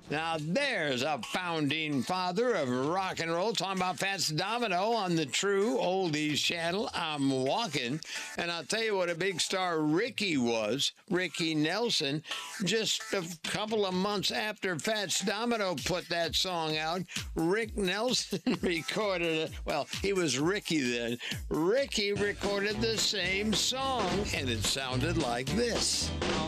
Now there's a founding father of rock and roll talking about Fats Domino on the True Oldies channel. I'm walking, and I'll tell you what a big star Ricky was, Ricky Nelson. Just a couple of months after Fats Domino put that song out, Rick Nelson recorded it. Well, he was Ricky then. Ricky recorded the same song, and it sounded like this.